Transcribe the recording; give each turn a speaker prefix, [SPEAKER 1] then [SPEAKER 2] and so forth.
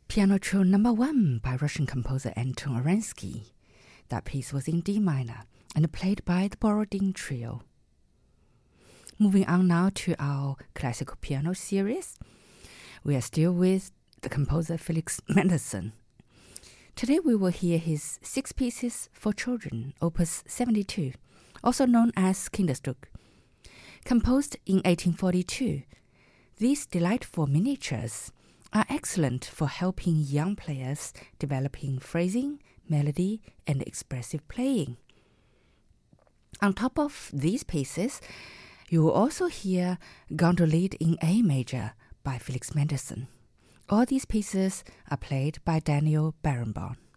[SPEAKER 1] Piano Trio No. 1 by Russian composer Anton Arensky. That piece was in D minor and played by the Borodin Trio. Moving on now to our classical piano series. We are still with the composer Felix Mendelssohn. Today we will hear his 6 pieces for children, opus 72, also known as Kinderstück. Composed in 1842, these delightful miniatures are excellent for helping young players developing phrasing, melody, and expressive playing. On top of these pieces, you will also hear Gondolin in A major by Felix Mendelssohn. All these pieces are played by Daniel Barenboim.